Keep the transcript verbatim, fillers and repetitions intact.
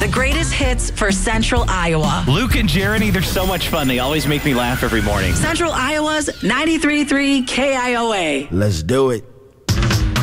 The greatest hits for Central Iowa. Luke and Jeremy, they're so much fun. They always make me laugh every morning. Central Iowa's ninety-three point three K I O A. Let's do it.